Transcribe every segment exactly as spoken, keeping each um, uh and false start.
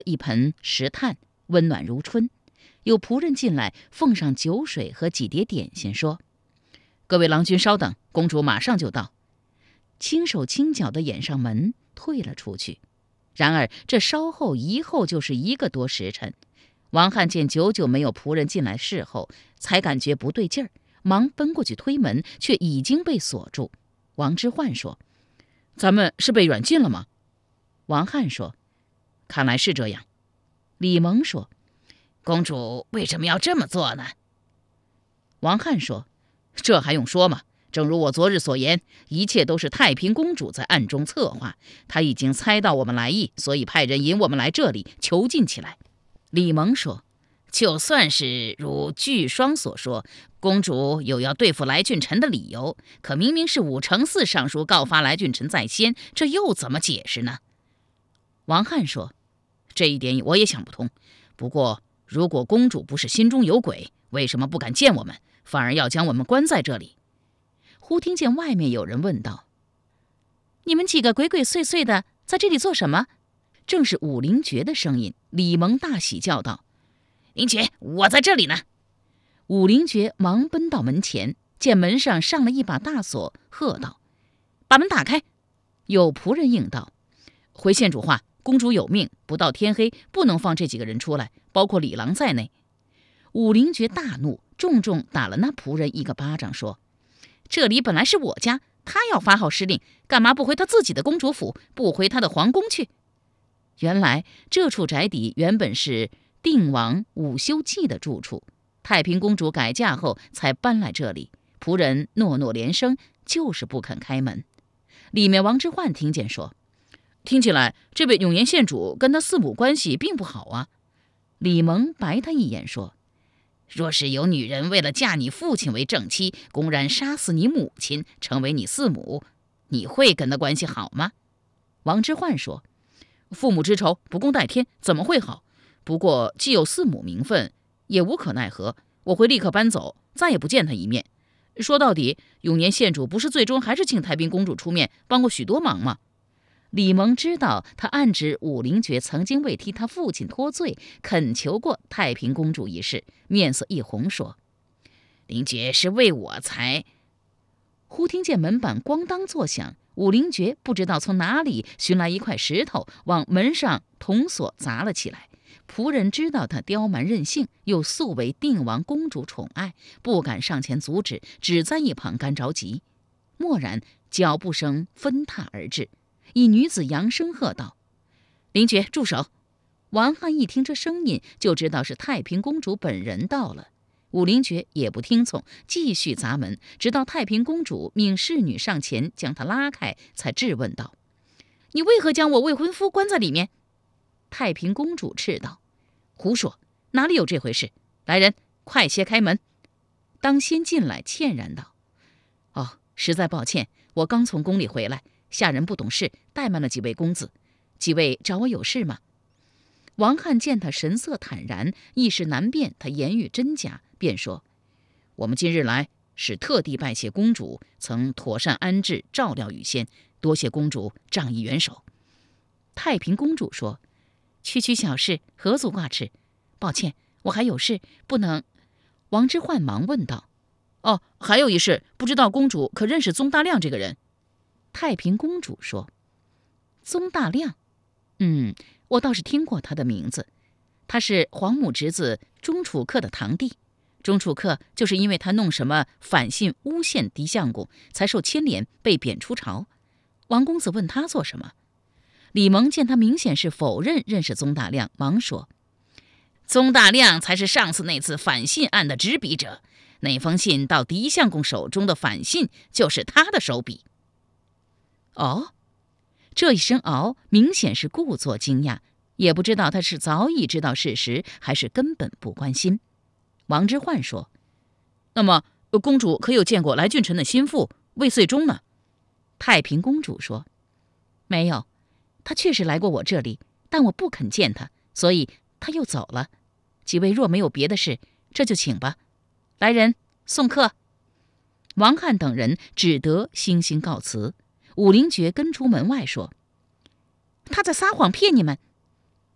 一盆石炭，温暖如春。有仆人进来，奉上酒水和几碟点心，说：“各位郎君稍等，公主马上就到。”轻手轻脚地掩上门，退了出去。然而这稍后一后就是一个多时辰。王翰见久久没有仆人进来侍候，才感觉不对劲儿，忙奔过去推门，却已经被锁住。王之涣说：“咱们是被软禁了吗？”王翰说：“看来是这样。”李蒙说：“ 公主为什么要这么做呢？” 王翰说：“这还用说吗？正如我昨日所言，一切都是太平公主在暗中策划。她已经猜到我们来意，所以派人引我们来这里囚禁起来。”李蒙说：“就算是如巨双所说，公主有要对付来俊臣的理由，可明明是武承嗣上书告发来俊臣在先，这又怎么解释呢？”王翰说：“这一点我也想不通。不过，如果公主不是心中有鬼，为什么不敢见我们，反而要将我们关在这里？”忽听见外面有人问道：“你们几个鬼鬼祟祟的，在这里做什么？”正是武灵觉的声音。李蒙大喜，叫道：“ 灵觉，我在这里呢！” 武灵觉忙奔到门前，见门上上了一把大锁，喝道：“把门打开！”有仆人应道：“回县主话，公主有命，不到天黑不能放这几个人出来，包括李郎在内。”武灵觉大怒，重重打了那仆人一个巴掌，说：“这里本来是我家，他要发号施令，干嘛不回他自己的公主府，不回他的皇宫去？”原来这处宅邸原本是定王武修济的住处，太平公主改嫁后才搬来这里。仆人诺诺连声，就是不肯开门。里面王之涣听见说：“听起来这位永延县主跟他四母关系并不好啊。”李蒙白他一眼说：“若是有女人为了嫁你父亲为正妻，公然杀死你母亲，成为你四母，你会跟他关系好吗？”王之涣说：“父母之仇，不共戴天，怎么会好？不过既有四母名分，也无可奈何。我会立刻搬走，再也不见他一面。说到底，永年县主不是最终还是请太平公主出面帮过许多忙吗？”李蒙知道他暗指武灵觉曾经为替他父亲脱罪，恳求过太平公主一事，面色一红，说：“灵觉是为我才……”忽听见门板咣当作响，武灵觉不知道从哪里寻来一块石头，往门上铜锁砸了起来。仆人知道他刁蛮任性，又素为定王公主宠爱，不敢上前阻止，只在一旁干着急。蓦然脚步声纷踏而至，一女子扬声喝道：“灵觉，住手！”王翰一听这声音，就知道是太平公主本人到了。武灵觉也不听从，继续砸门，直到太平公主命侍女上前将他拉开，才质问道：“你为何将我未婚夫关在里面？”太平公主斥道：“胡说，哪里有这回事？来人，快些开门！”当先进来歉然道：“哦，实在抱歉，我刚从宫里回来，下人不懂事，怠慢了几位公子。几位找我有事吗？”王翰见他神色坦然，一时难辨他言语真假，便说：“我们今日来是特地拜谢公主曾妥善安置照料雨仙，多谢公主仗义援手。”太平公主说：“区区小事，何足挂齿？抱歉，我还有事，不能。”王之涣忙问道：“哦，还有一事，不知道公主可认识宗大亮这个人？”太平公主说：“宗大亮，嗯，我倒是听过他的名字。他是皇母侄子钟楚客的堂弟。钟楚客就是因为他弄什么反信诬陷狄相公，才受牵连被贬出朝。王公子问他做什么？”李蒙见他明显是否认认识宗大亮，忙说：“宗大亮才是上次那次反信案的执笔者，那封信到狄相公手中的反信就是他的手笔。”哦，这一声“哦”明显是故作惊讶，也不知道他是早已知道事实，还是根本不关心。王之涣说：“那么公主可有见过来俊臣的心腹魏遂忠呢？”太平公主说：“没有，他确实来过我这里，但我不肯见他，所以他又走了。几位若没有别的事，这就请吧。来人，送客。”王翰等人只得悻悻告辞。武灵觉跟出门外说：“他在撒谎骗你们。”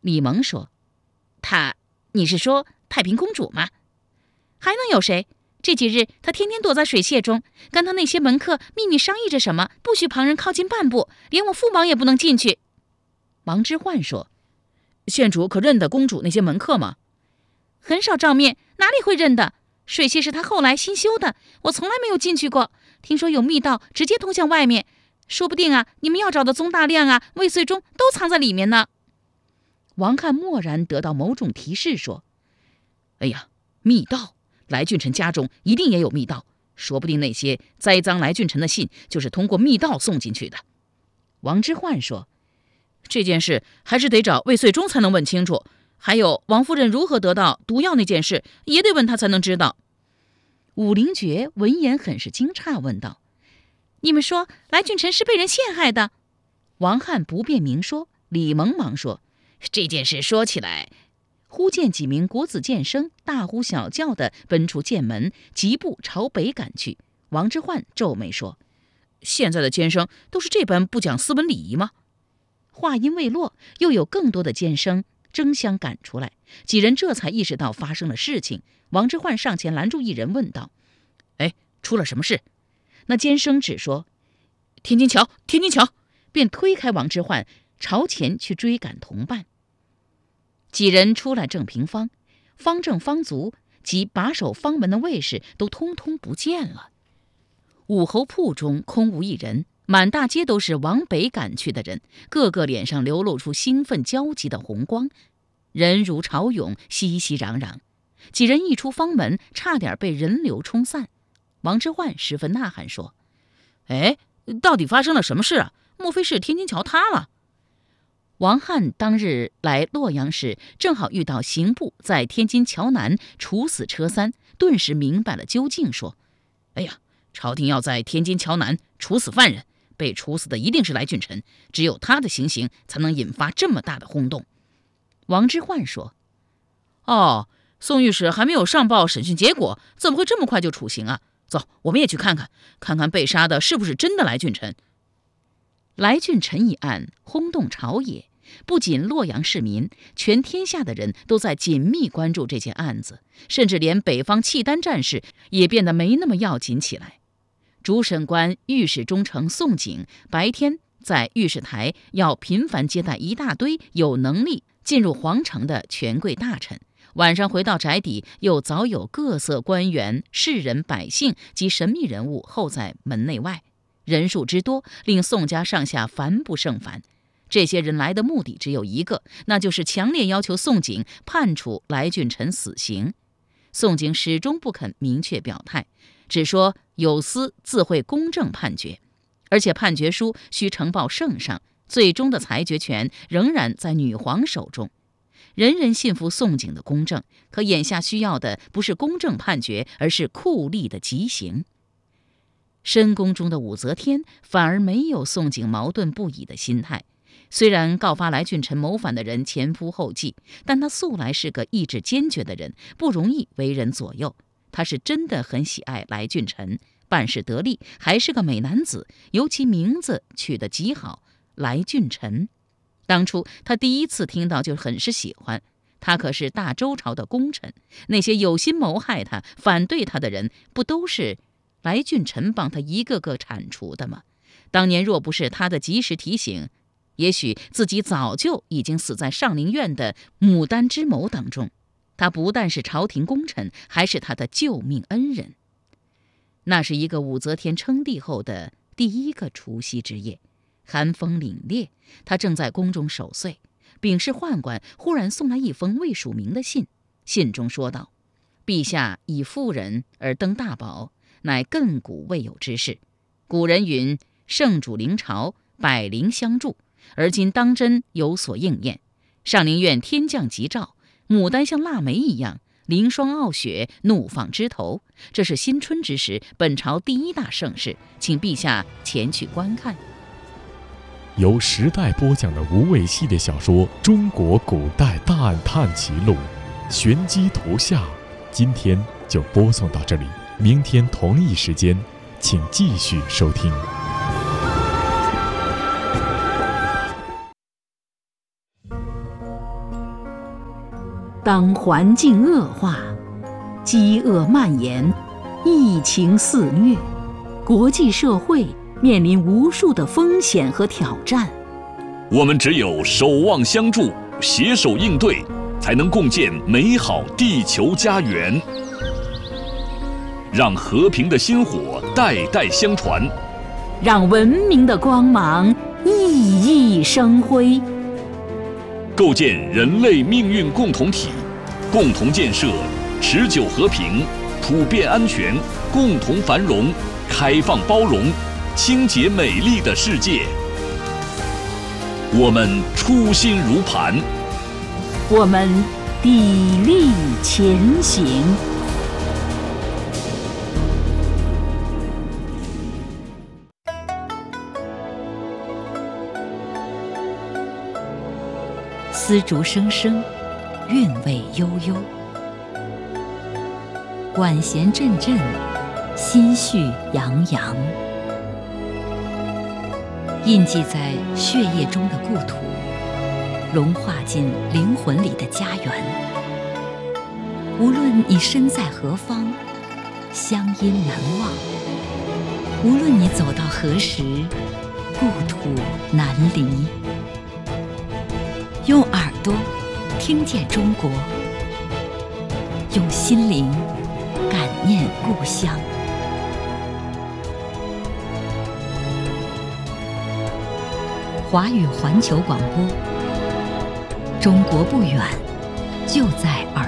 李蒙说：“ 她，你是说太平公主吗？ 还能有谁？这几日她天天躲在水榭中，跟她那些门客秘密商议着什么，不许旁人靠近半步，连我父王也不能进去。” 王之涣说：“县主可认得公主那些门客吗？”“ 很少照面，哪里会认得？水榭是他后来新修的，我从来没有进去过。听说有密道直接通向外面，说不定啊，你们要找的宗大亮啊、魏遂忠都藏在里面呢。” 王翰蓦然得到某种提示，说：“哎呀，密道！来俊臣家中一定也有密道，说不定那些栽赃来俊臣的信就是通过密道送进去的。”王之涣说：“这件事还是得找魏遂忠才能问清楚。还有王夫人如何得到毒药那件事，也得问他才能知道。” 武陵爵闻言很是惊诧，问道：“你们说来俊臣是被人陷害的？” 王翰不便明说，李蒙忙说：“ 这件事说起来……” 忽见几名国子监生大呼小叫地奔出监门，疾步朝北赶去。王之涣皱眉说：“现在的监生都是这般不讲斯文礼仪吗？”话音未落，又有更多的监生争相赶出来，几人这才意识到发生了事情。王之涣上前拦住一人，问道：“哎，出了什么事？”那监生只说：“天津桥，天津桥！”便推开王之涣，朝前去追赶同伴。几人出来正平方，方正、方卒及把守方门的卫士都通通不见了。武侯铺中空无一人，满大街都是往北赶去的人，个个脸上流露出兴奋焦急的红光，人如潮涌，熙熙攘攘。几人一出方门，差点被人流冲散。王之涣十分呐喊说：“哎，到底发生了什么事啊？莫非是天津桥塌了？”王翰当日来洛阳时，正好遇到刑部在天津桥南处死车三，顿时明白了究竟，说：“哎呀，朝廷要在天津桥南处死犯人，被处死的一定是来俊臣，只有他的行刑才能引发这么大的轰动。”王之涣说：“哦，宋御史还没有上报审讯结果，怎么会这么快就处刑啊？走，我们也去看看，看看被杀的是不是真的来俊臣。”来俊臣一案轰动朝野，不仅洛阳市民，全天下的人都在紧密关注这件案子，甚至连北方契丹战事也变得没那么要紧起来。主审官御史中丞宋璟白天在御史台要频繁接待一大堆有能力进入皇城的权贵大臣，晚上回到宅邸，又早有各色官员、士人、百姓及神秘人物候在门内外，人数之多，令宋家上下烦不胜烦。这些人来的目的只有一个，那就是强烈要求宋璟判处来俊臣死刑。宋璟始终不肯明确表态，只说有司自会公正判决，而且判决书需呈报圣上，最终的裁决权仍然在女皇手中。人人信服宋璟的公正，可眼下需要的不是公正判决，而是酷吏的极刑。深宫中的武则天反而没有宋璟矛盾不已的心态，虽然告发来俊臣谋反的人前仆后继，但他素来是个意志坚决的人，不容易为人左右。他是真的很喜爱来俊臣，办事得力，还是个美男子，尤其名字取得极好，来俊臣。当初他第一次听到就很是喜欢，他可是大周朝的功臣，那些有心谋害他、反对他的人，不都是来俊臣帮他一个个铲除的吗？当年若不是他的及时提醒，也许自己早就已经死在上林苑的牡丹之谋当中。他不但是朝廷功臣，还是他的救命恩人。那是一个武则天称帝后的第一个除夕之夜，寒风凛冽，他正在宫中守岁。秉事宦官忽然送来一封未署名的信，信中说道：“陛下以妇人而登大宝，乃亘古未有之事。古人云：圣主临朝，百灵相助，而今当真有所应验。上林苑天降吉兆，牡丹像腊梅一样，凌霜傲雪，怒放枝头。这是新春之时，本朝第一大盛事，请陛下前去观看。” 由时代播讲的无尾系列小说《中国古代大案探奇录》，玄机图下，今天就播送到这里。明天同一时间，请继续收听。 当环境恶化，饥饿蔓延，疫情肆虐，国际社会面临无数的风险和挑战。 我们只有守望相助，携手应对，才能共建美好地球家园，让和平的薪火代代相传， 让文明的光芒熠熠生辉， 构建人类命运共同体，共同建设持久和平、普遍安全、共同繁荣、开放包容、清洁美丽的世界。我们初心如磐， 我们砥砺前行。 丝竹声声，韵味悠悠，管弦阵阵，心绪洋洋。印记在血液中的故土，融化进灵魂里的家园。无论你身在何方，乡音难忘；无论你走到何时，故土难离。用耳朵听见中国，用心灵感念故乡。华语环球广播，中国不远，就在耳